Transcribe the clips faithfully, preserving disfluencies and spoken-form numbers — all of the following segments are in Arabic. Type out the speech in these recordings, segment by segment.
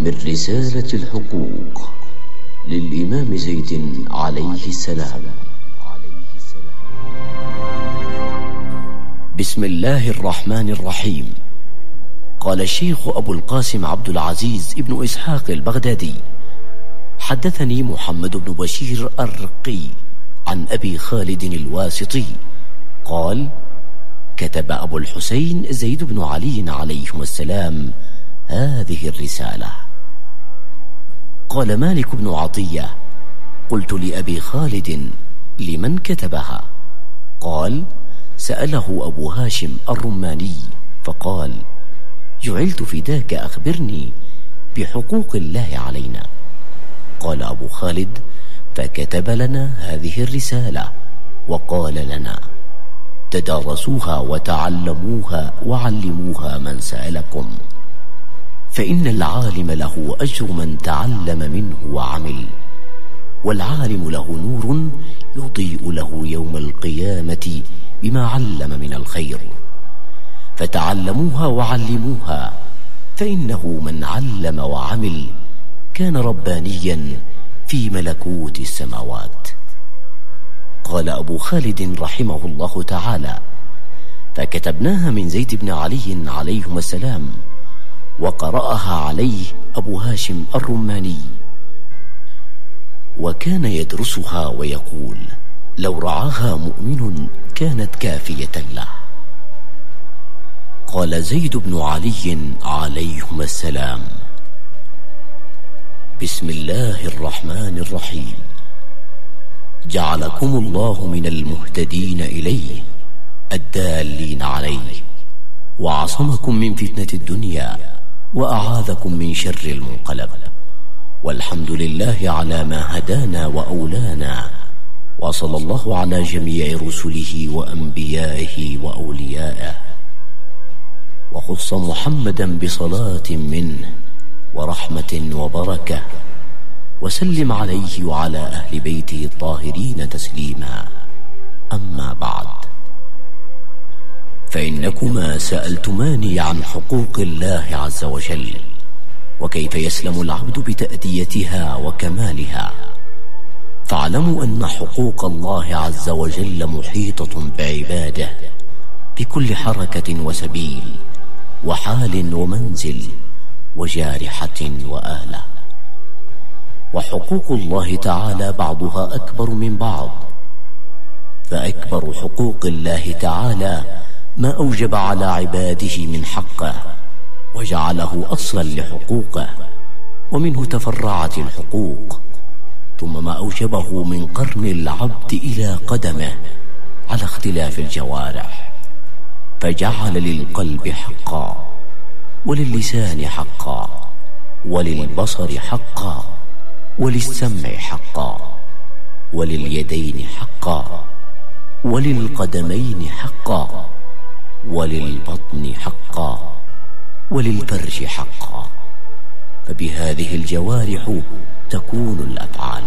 من رسالة الحقوق للإمام زيد عليه السلام. بسم الله الرحمن الرحيم. قال الشيخ أبو القاسم عبد العزيز ابن إسحاق البغدادي: حدثني محمد بن بشير الرقي عن أبي خالد الواسطي قال: كتب أبو الحسين زيد بن علي عليهما السلام هذه الرسالة. قال مالك بن عطية: قلت لأبي خالد: لمن كتبها؟ قال: سأله أبو هاشم الرماني فقال: جعلت فداك أخبرني بحقوق الله علينا. قال أبو خالد: فكتب لنا هذه الرسالة وقال لنا: تدارسوها وتعلموها وعلموها من سألكم، فإن العالم له أجر من تعلم منه وعمل، والعالم له نور يضيء له يوم القيامة بما علم من الخير، فتعلموها وعلموها، فإنه من علم وعمل كان ربانيا في ملكوت السماوات. قال أبو خالد رحمه الله تعالى: فكتبناها من زيد بن علي عليهما السلام، وقرأها عليه أبو هاشم الرماني، وكان يدرسها ويقول: لو رعاها مؤمن كانت كافية له. قال زيد بن علي عليهما السلام: بسم الله الرحمن الرحيم. جعلكم الله من المهتدين إليه الدالين عليه، وعصمكم من فتنة الدنيا، وأعاذكم من شر المنقلب، والحمد لله على ما هدانا وأولانا، وصلى الله على جميع رسله وأنبيائه وأوليائه، وخص محمدا بصلاة منه ورحمة وبركة، وسلم عليه وعلى أهل بيته الطاهرين تسليما. أما بعد، فإنكما سألتماني عن حقوق الله عز وجل، وكيف يسلم العبد بتأديتها وكمالها، فاعلموا أن حقوق الله عز وجل محيطة بعباده بكل حركة وسبيل وحال ومنزل وجارحة وآلة، وحقوق الله تعالى بعضها أكبر من بعض، فأكبر حقوق الله تعالى ما أوجب على عباده من حقه وجعله أصلا لحقوقه، ومنه تفرعت الحقوق، ثم ما أوجبه من قرن العبد إلى قدمه على اختلاف الجوارح، فجعل للقلب حقا، وللسان حقا، وللبصر حقا، وللسمع حقا، ولليدين حقا، وللقدمين حقا، وللبطن حقا، وللفرج حقا، فبهذه الجوارح تكون الأفعال.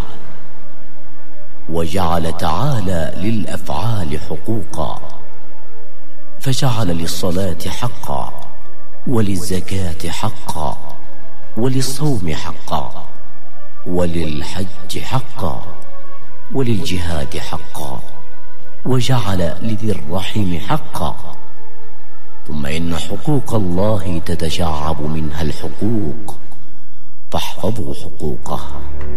وجعل تعالى للأفعال حقوقا، فجعل للصلاة حقا، وللزكاة حقا، وللصوم حقا، وللحج حقا، وللجهاد حقا، وجعل لذي الرحم حقا. ثم إن حقوق الله تتشعب منها الحقوق، فاحفظوا حقوقه.